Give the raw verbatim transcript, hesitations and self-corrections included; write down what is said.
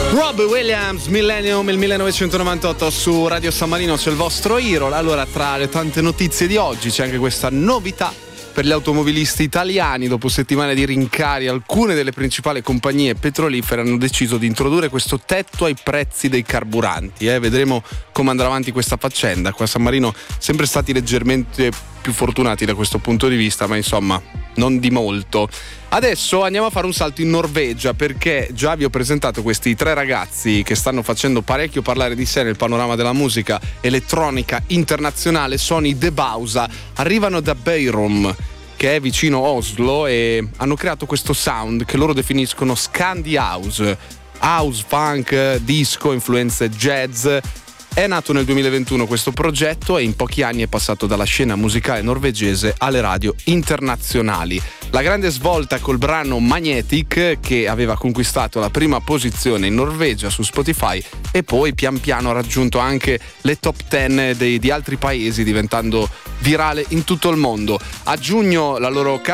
Robbie Williams, Millennium, il millenovecentonovantotto su Radio San Marino, c'è il vostro Hero. Allora, tra le tante notizie di oggi c'è anche questa novità per gli automobilisti italiani. Dopo settimane di rincari, alcune delle principali compagnie petrolifere hanno deciso di introdurre questo tetto ai prezzi dei carburanti. Eh? Vedremo come andrà avanti questa faccenda. Qua a San Marino sempre stati leggermente più fortunati da questo punto di vista, ma insomma non di molto. Adesso andiamo a fare un salto in Norvegia, perché già vi ho presentato questi tre ragazzi che stanno facendo parecchio parlare di sé nel panorama della musica elettronica internazionale. Sono i The Bauza, arrivano da Bærum, che è vicino Oslo, e hanno creato questo sound che loro definiscono Scandi House, house, funk, disco, influenze jazz. È nato nel duemilaventuno questo progetto e in pochi anni è passato dalla scena musicale norvegese alle radio internazionali. La grande svolta col brano Magnetic, che aveva conquistato la prima posizione in Norvegia su Spotify e poi pian piano ha raggiunto anche le top dieci dei, di altri paesi, diventando virale in tutto il mondo. A giugno la loro